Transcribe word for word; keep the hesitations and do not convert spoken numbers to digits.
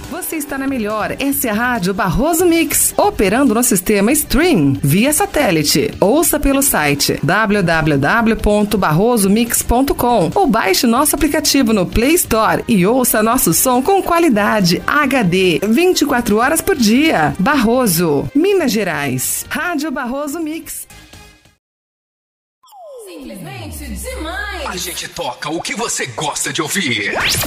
Você está na melhor. Essa é a Rádio Barroso Mix, operando no sistema Stream via satélite. Ouça pelo site w w w ponto barroso mix ponto com ou baixe nosso aplicativo no Play Store e ouça nosso som com qualidade H D vinte e quatro horas por dia. Barroso, Minas Gerais. Rádio Barroso Mix. Simplesmente demais. A gente toca o que você gosta de ouvir.